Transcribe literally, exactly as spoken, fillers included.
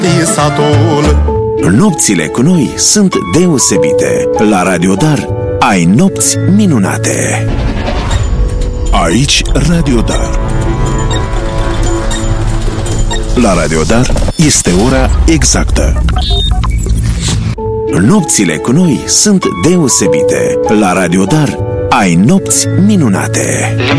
Satul. Nopțile cu noi sunt deosebite. La Radio Dar ai nopți minunate. Aici Radio Dar. La Radio Dar este ora exactă. Nopțile cu noi sunt deosebite. La Radio Dar ai nopți minunate.